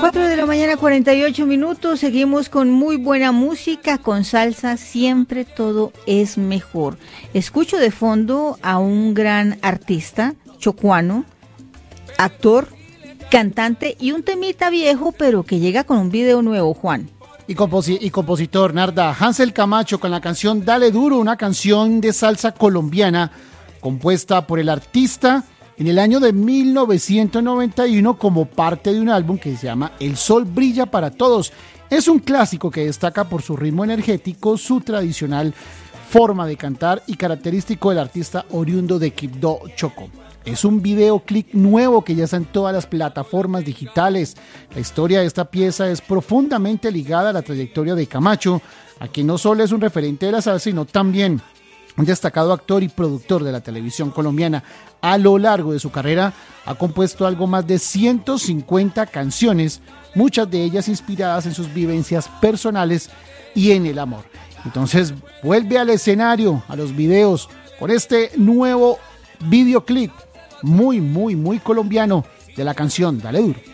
4 de la mañana, 48 minutos. Seguimos con muy buena música, con salsa. Siempre todo es mejor. Escucho de fondo a un gran artista chocuano, actor, cantante y un temita viejo, pero que llega con un video nuevo, Juan. Y compositor, Narda, Hansel Camacho con la canción Dale Duro, una canción de salsa colombiana compuesta por el artista en el año de 1991 como parte de un álbum que se llama El Sol Brilla para Todos. Es un clásico que destaca por su ritmo energético, su tradicional forma de cantar y característico del artista oriundo de Quibdó, Chocó. Es un videoclip nuevo que ya está en todas las plataformas digitales. La historia de esta pieza es profundamente ligada a la trayectoria de Camacho, a quien no solo es un referente de la salsa, sino también un destacado actor y productor de la televisión colombiana. A lo largo de su carrera ha compuesto algo más de 150 canciones, muchas de ellas inspiradas en sus vivencias personales y en el amor. Entonces vuelve al escenario, a los videos, con este nuevo videoclip muy colombiano de la canción Dale Duro.